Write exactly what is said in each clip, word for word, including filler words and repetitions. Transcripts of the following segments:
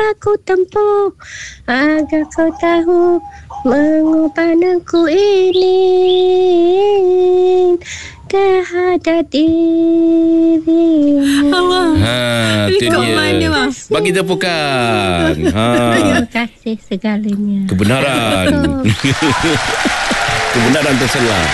aku tempuh agar kau tahu mengorbanku ini terhadap dirimu. Ha, tu dia. Mana, bagi tepukan. Ha. Terima kasih segalanya. Kebenaran. Kebenaran terselah.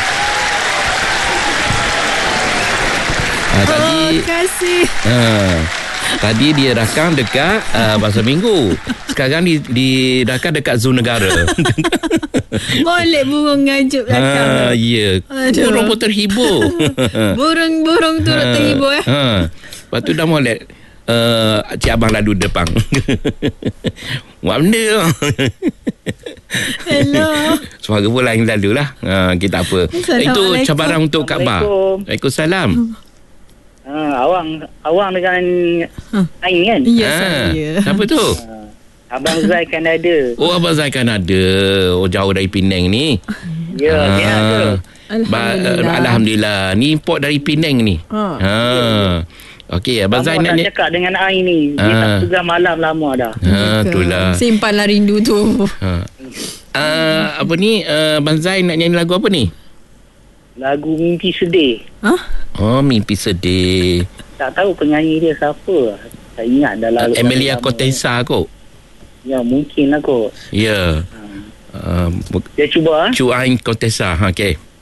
Ha, tadi Oh, kasih. ha, tadi dia rakam dekat uh, Pasar Minggu. Sekarang di, di rakam dekat Zoo Negara. Boleh burung ngajuk belakang. Ha, ya. Aduh. Burung pun terhibur. Burung-burung turut terhibur eh. Ha. Lepas tu dah molek uh, cik abang lalu depan. Buat benda. Hello. Suara pun lain lalu lah. Ha, kita apa. Itu cabaran untuk Kaabah. Waalaikumsalam. Ha, awang awang dengan Huh. Ain kan? Ya, Ha, saya. siapa tu? Ha, Abang Zai kan ada. Oh, Abang Zai kan ada. Oh, jauh dari Penang ni. Ya, dia ada. Alhamdulillah. Ba- Alhamdulillah. Ni import dari Penang ni. Ha. Ha. Okey, Abang Zai Abang nak nak ni. cakap dengan Ain ni. Dia Ah. tak tugas malam lama dah. Ha, itulah. Simpanlah rindu tu. Ha. Uh, apa ni? Uh, Abang Zai nak nyanyi lagu apa ni? Lagu Mimpi Sedih. Ha? Oh, Mimpi Sedih. Tak tahu penyanyi dia siapa. Tak ingat dah lagu. Uh, Emilia Contessa kot. Ya, mungkin lah kot. Ya. Ha. Uh, Dia cuba. Cu Ain Contessa. Ha, okey.